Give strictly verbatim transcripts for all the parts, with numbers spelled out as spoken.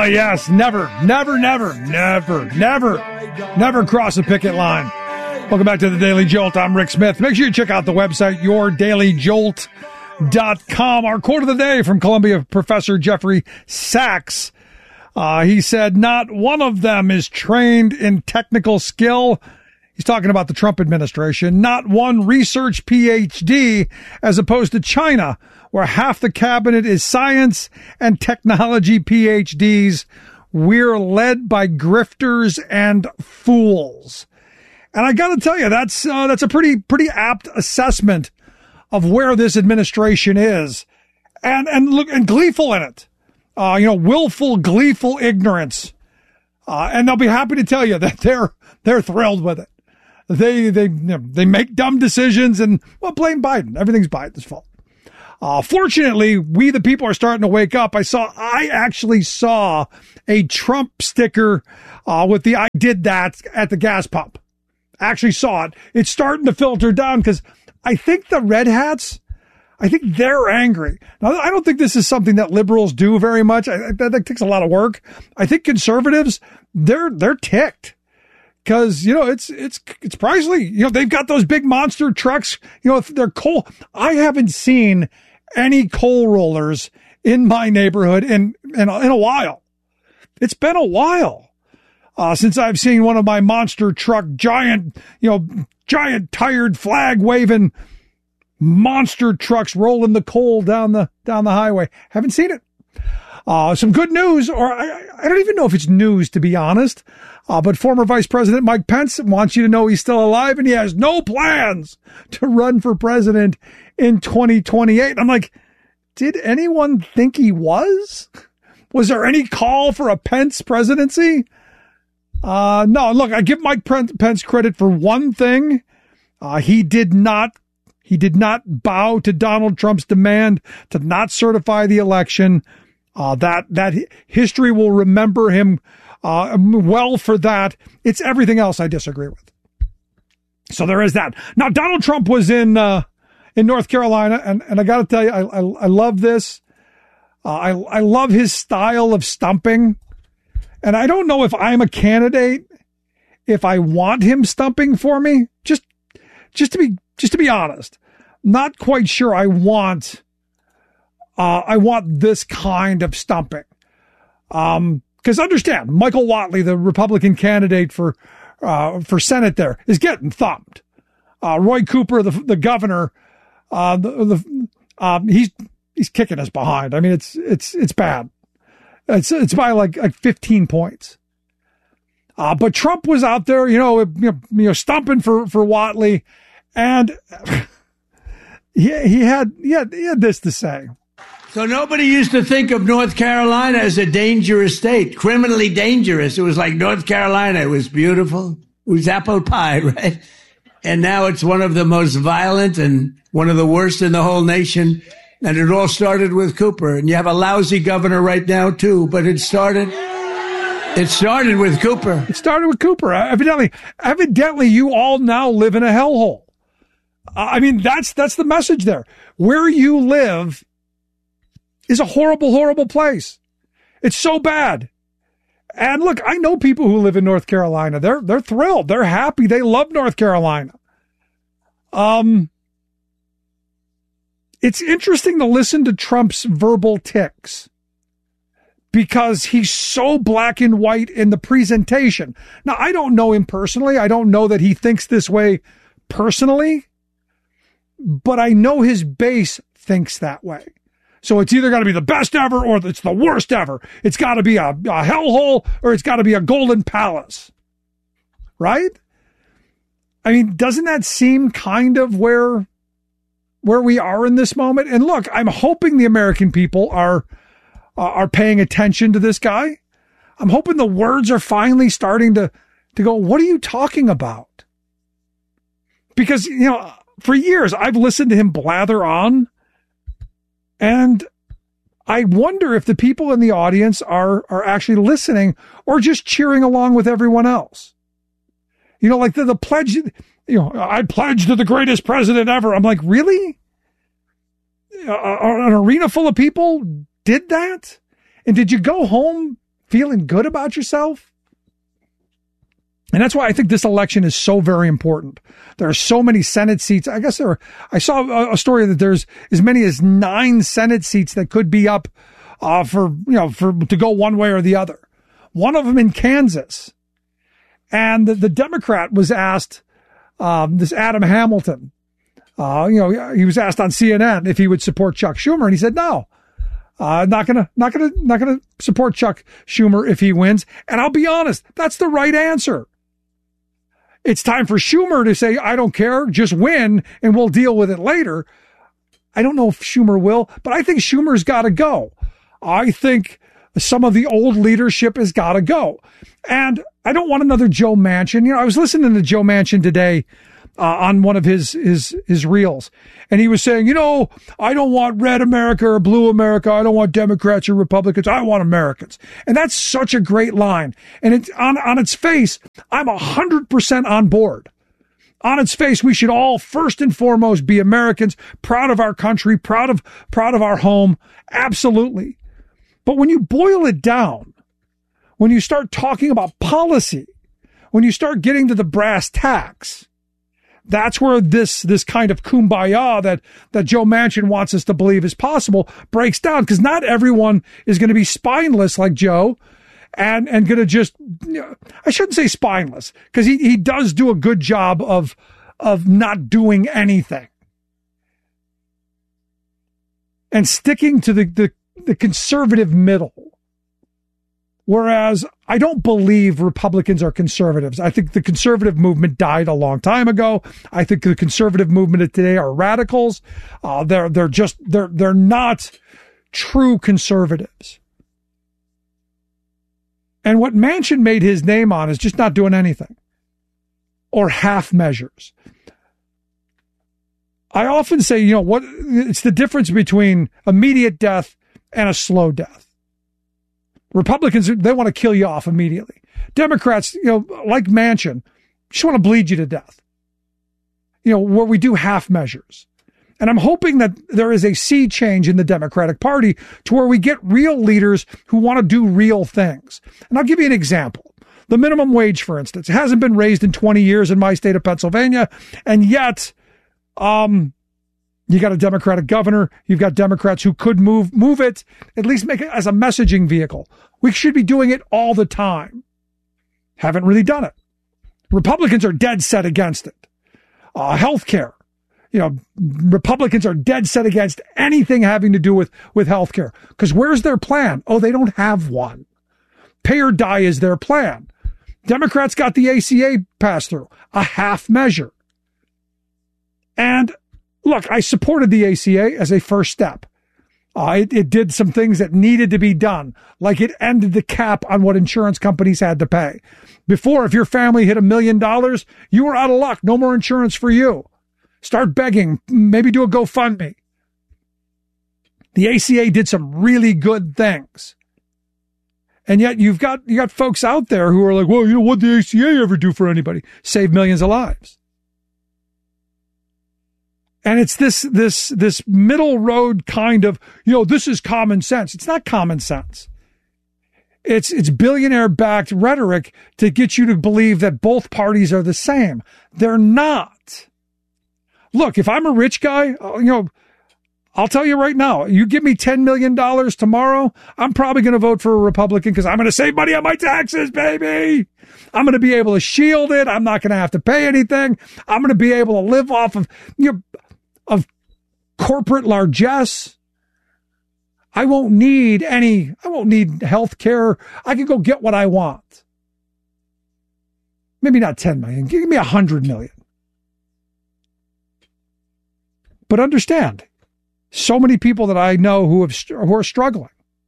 Oh, yes. Never, never, never, never, never, never cross a picket line. Welcome back to the Daily Jolt. I'm Rick Smith. Make sure you check out the website, your daily jolt dot com. Our quote of the day from Columbia professor Jeffrey Sachs. Uh, he said, not one of them is trained in technical skill. He's talking about the Trump administration. Not one research P H D, as opposed to China, where half the cabinet is science and technology P H Ds. We're led by grifters and fools. And I got to tell you, that's uh, that's a pretty pretty apt assessment of where this administration is, and and look and gleeful in it. Uh, you know, willful, gleeful ignorance, uh, and they'll be happy to tell you that they're they're thrilled with it. They they you know, they make dumb decisions and well, blame Biden. Everything's Biden's fault. Uh, fortunately, we the people are starting to wake up. I saw I actually saw a Trump sticker uh, with the I did that at the gas pump. Actually saw it. It's starting to filter down because I think the red hats, I think they're angry. Now, I don't think this is something that liberals do very much. I, that, that takes a lot of work. I think conservatives, they're they're ticked because, you know, it's it's it's pricey. You know, they've got those big monster trucks. You know, they're coal. I haven't seen any coal rollers in my neighborhood in in a, in a while. It's been a while. Uh, since I've seen one of my monster truck, giant, you know, giant tired flag waving monster trucks rolling the coal down the, down the highway. Haven't seen it. Uh, some good news, or I, I don't even know if it's news, to be honest. Uh, but former Vice President Mike Pence wants you to know he's still alive and he has no plans to run for president in twenty twenty-eight. I'm like, did anyone think he was? Was there any call for a Pence presidency? Uh, no, look, I give Mike Pence credit for one thing. Uh, he did not, he did not bow to Donald Trump's demand to not certify the election. Uh, that, that history will remember him, uh, well for that. It's everything else I disagree with. So there is that. Now, Donald Trump was in, uh, in North Carolina, and, and I got to tell you, I, I, I love this. Uh, I, I love his style of stumping. And I don't know if I'm a candidate, if I want him stumping for me. Just, just to be, just to be honest, not quite sure I want, uh, I want this kind of stumping. Um, cause understand, Michael Whatley, the Republican candidate for, uh, for Senate there is getting thumped. Uh, Roy Cooper, the, the governor, uh, the, the, um, he's, he's kicking us behind. I mean, it's, it's, it's bad. It's it's by like like fifteen points. Uh, but Trump was out there, you know, you know, you know stumping for, for Whatley. And he, he had, he had, he had this to say. So nobody used to think of North Carolina as a dangerous state, criminally dangerous. It was like North Carolina. It was beautiful. It was apple pie, right? And now it's one of the most violent and one of the worst in the whole nation. And it all started with Cooper. And you have a lousy governor right now, too. But it started, it started with Cooper. It started with Cooper. Evidently, evidently, you all now live in a hellhole. I mean, that's, that's the message there. Where you live is a horrible, horrible place. It's so bad. And look, I know people who live in North Carolina. They're, they're thrilled. They're happy. They love North Carolina. Um, It's interesting to listen to Trump's verbal tics because he's so black and white in the presentation. Now, I don't know him personally. I don't know that he thinks this way personally, but I know his base thinks that way. So it's either got to be the best ever or it's the worst ever. It's got to be a, a hellhole or it's got to be a golden palace. Right? I mean, doesn't that seem kind of where... where we are in this moment? And look, I'm hoping the American people are, uh, are paying attention to this guy. I'm hoping the words are finally starting to, to go, what are you talking about? Because, you know, for years I've listened to him blather on, and I wonder if the people in the audience are, are actually listening or just cheering along with everyone else. You know, like the, the pledge, you know, I pledge to the greatest president ever. I'm like, really? Uh, an arena full of people did that? And did you go home feeling good about yourself? And that's why I think this election is so very important. There are so many Senate seats. I guess there are, I saw a story that there's as many as nine Senate seats that could be up uh, for, you know, for to go one way or the other. One of them in Kansas. And the, the Democrat was asked, um, this Adam Hamilton, uh, you know, he was asked on C N N if he would support Chuck Schumer. And he said, no, uh, not gonna, not gonna, not gonna support Chuck Schumer if he wins. And I'll be honest, that's the right answer. It's time for Schumer to say, I don't care, just win, and we'll deal with it later. I don't know if Schumer will, but I think Schumer's got to go. I think some of the old leadership has got to go. And I don't want another Joe Manchin. You know, I was listening to Joe Manchin today uh, on one of his, his, his reels. And he was saying, you know, I don't want red America or blue America. I don't want Democrats or Republicans. I want Americans. And that's such a great line. And it's on, on its face, I'm a hundred percent on board. On its face, we should all first and foremost be Americans, proud of our country, proud of, proud of our home. Absolutely. But when you boil it down, when you start talking about policy, when you start getting to the brass tacks, that's where this, this kind of kumbaya that, that Joe Manchin wants us to believe is possible breaks down, because not everyone is going to be spineless like Joe and, and going to just, you know, I shouldn't say spineless, because he, he does do a good job of, of not doing anything and sticking to the, the, the conservative middle. Whereas I don't believe Republicans are conservatives. I think the conservative movement died a long time ago. I think the conservative movement of today are radicals. Uh, they're, they're just, they're, they're not true conservatives. And what Manchin made his name on is just not doing anything or half measures. I often say, you know, what, it's the difference between immediate death and a slow death. Republicans, they want to kill you off immediately. Democrats, you know, like Manchin, just want to bleed you to death. You know, where we do half measures. And I'm hoping that there is a sea change in the Democratic Party to where we get real leaders who want to do real things. And I'll give you an example. The minimum wage, for instance, hasn't been raised in twenty years in my state of Pennsylvania. And yet, um, you got a Democratic governor. You've got Democrats who could move, move it, at least make it as a messaging vehicle. We should be doing it all the time. Haven't really done it. Republicans are dead set against it. Uh, healthcare. You know, Republicans are dead set against anything having to do with, with healthcare. Because where's their plan? Oh, they don't have one. Pay or die is their plan. Democrats got the A C A passed through, a half measure. And look, I supported the A C A as a first step. Uh, it, it did some things that needed to be done, like it ended the cap on what insurance companies had to pay. Before, if your family hit a million dollars, you were out of luck. No more insurance for you. Start begging. Maybe do a GoFundMe. The A C A did some really good things. And yet you've got, you got folks out there who are like, well, you know, what did the A C A ever do for anybody? Save millions of lives. And it's this, this, this middle road kind of, you know, this is common sense. It's not common sense. It's, it's billionaire backed rhetoric to get you to believe that both parties are the same. They're not. Look, if I'm a rich guy, you know, I'll tell you right now, you give me ten million dollars tomorrow, I'm probably going to vote for a Republican because I'm going to save money on my taxes, baby. I'm going to be able to shield it. I'm not going to have to pay anything. I'm going to be able to live off of, you know, of corporate largesse. I won't need any, I won't need health care. I can go get what I want. Maybe not ten million. Give me one hundred million. But understand, so many people that I know who have who are struggling.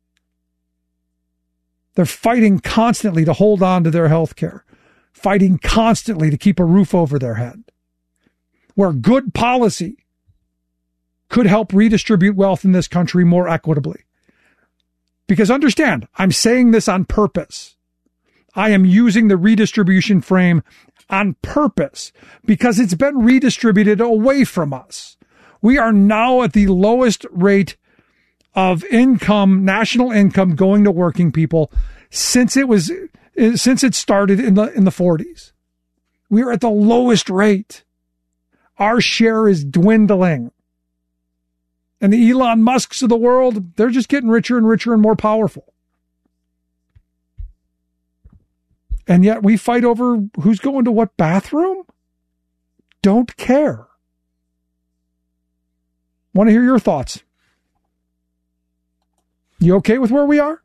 They're fighting constantly to hold on to their health care, fighting constantly to keep a roof over their head. Where good policy could help redistribute wealth in this country more equitably. Because understand, I'm saying this on purpose. I am using the redistribution frame on purpose because it's been redistributed away from us. We are now at the lowest rate of income, national income going to working people since it was since it started in the in the forties. We are at the lowest rate. Our share is dwindling. And the Elon Musks of the world, they're just getting richer and richer and more powerful. And yet we fight over who's going to what bathroom? Don't care. Want to hear your thoughts? You okay with where we are?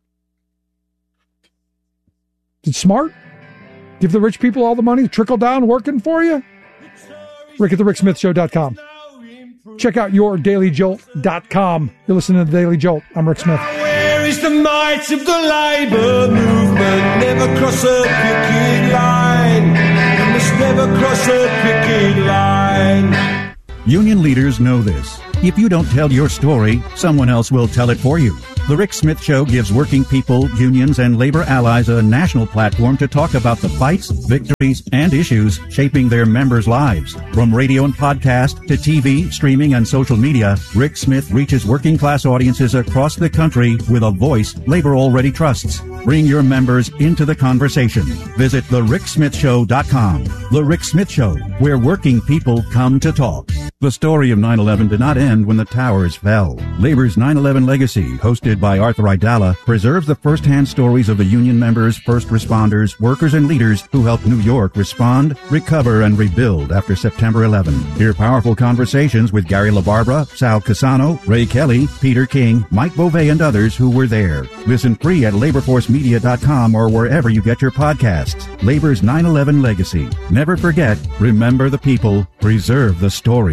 Is it smart? Give the rich people all the money, trickle down working for you? Rick at the Rick Smith Show dot com. Check out your daily jolt dot com. You're listening to The Daily Jolt. I'm Rick Smith. Where is the might of the Labour movement? Never cross a picket line. You must never cross a picket line. Union leaders know this. If you don't tell your story, someone else will tell it for you. The Rick Smith Show gives working people, unions, and labor allies a national platform to talk about the fights, victories, and issues shaping their members' lives. From radio and podcast to T V, streaming, and social media, Rick Smith reaches working class audiences across the country with a voice labor already trusts. Bring your members into the conversation. Visit the rick smith show dot com. The Rick Smith Show, where working people come to talk. The story of nine eleven did not end when the towers fell. Labor's nine eleven Legacy, hosted by Arthur Aidala, preserves the first-hand stories of the union members, first responders, workers, and leaders who helped New York respond, recover, and rebuild after September eleventh. Hear powerful conversations with Gary LaBarbera, Sal Casano, Ray Kelly, Peter King, Mike Beauvais, and others who were there. Listen free at labor force media dot com or wherever you get your podcasts. Labor's nine eleven Legacy. Never forget, remember the people, preserve the story.